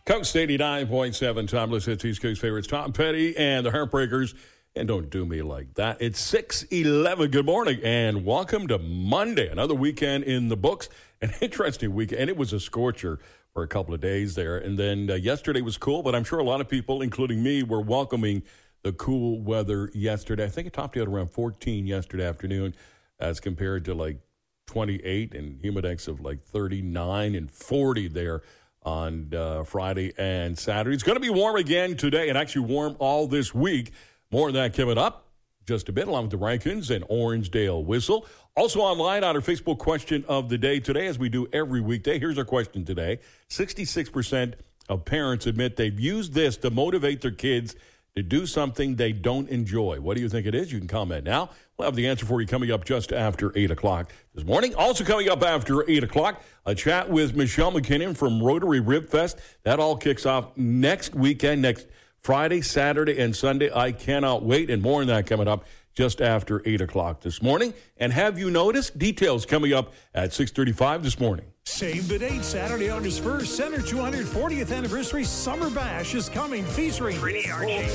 Coast 89.7, Timeless Hits, East Coast favorites, Tom Petty and the Heartbreakers. And don't do me like that. It's 6:11. Good morning and welcome to Monday. Another weekend in the books. An interesting weekend. And it was a scorcher for a couple of days there. And then yesterday was cool, but I'm sure a lot of people, including me, were welcoming the cool weather yesterday. I think it topped out around 14 yesterday afternoon as compared to like 28 and humidex of like 39 and 40 there on Friday and Saturday. It's going to be warm again today and actually warm all this week. More of that coming up just a bit, along with the Rankins and Orangedale Whistle. Also online on our Facebook question of the day today, as we do every weekday. Here's our question today. 66% of parents admit they've used this to motivate their kids to do something they don't enjoy. What do you think it is? You can comment now. We'll have the answer for you coming up just after 8 o'clock this morning. Also coming up after 8 o'clock, a chat with Michelle McKinnon from Rotary Rib Fest. That all kicks off next weekend, next Friday, Saturday, and Sunday. I cannot wait, and more on that coming up just after 8 o'clock this morning. And have you noticed? Details coming up at 6:35 this morning. Save the date, Saturday, August 1st. Center 240th Anniversary Summer Bash is coming, featuring Pretty Archie,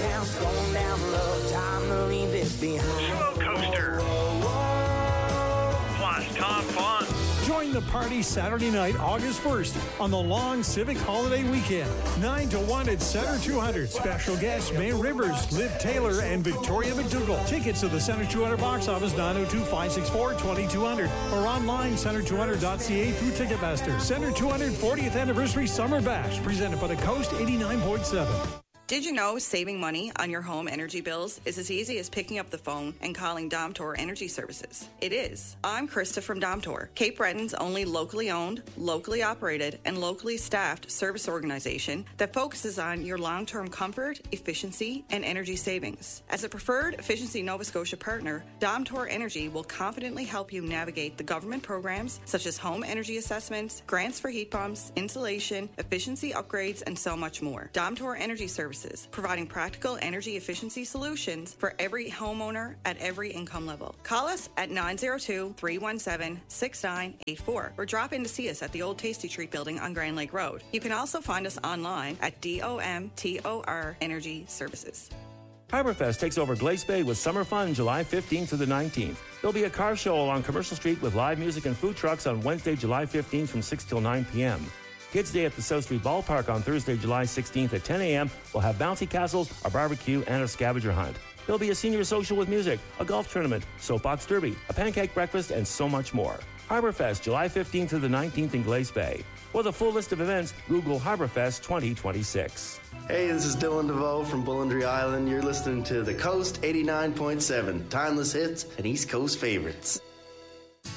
Slow Coaster, plus Tom Font. Join the party Saturday night, August 1st, on the long Civic Holiday Weekend. 9 to 1 at Center 200. Special guests, May Rivers, Liv Taylor, and Victoria McDougall. Tickets to the Center 200 box office, 902-564-2200, or online, center200.ca through Ticketmaster. Center 200 40th Anniversary Summer Bash, presented by the Coast 89.7. Did you know saving money on your home energy bills is as easy as picking up the phone and calling Domtor Energy Services? It is. I'm Krista from Domtor, Cape Breton's only locally owned, locally operated, and locally staffed service organization that focuses on your long-term comfort, efficiency, and energy savings. As a preferred Efficiency Nova Scotia partner, Domtor Energy will confidently help you navigate the government programs such as home energy assessments, grants for heat pumps, insulation, efficiency upgrades, and so much more. Domtor Energy Services, providing practical energy efficiency solutions for every homeowner at every income level. Call us at 902-317-6984 or drop in to see us at the Old Tasty Treat building on Grand Lake Road. You can also find us online at DOMTOR Energy Services. HarborFest takes over Glace Bay with summer fun July 15th through the 19th. There'll be a car show along Commercial Street with live music and food trucks on Wednesday, July 15th from 6 till 9 p.m. Kids Day at the South Street Ballpark on Thursday, July 16th at 10 a.m. will have bouncy castles, a barbecue, and a scavenger hunt. There'll be a senior social with music, a golf tournament, soapbox derby, a pancake breakfast, and so much more. HarborFest, July 15th to the 19th in Glace Bay. For the full list of events, Google HarborFest 2026. Hey, this is Dylan DeVoe from Bulliondry Island. You're listening to the Coast 89.7, Timeless Hits and East Coast Favorites.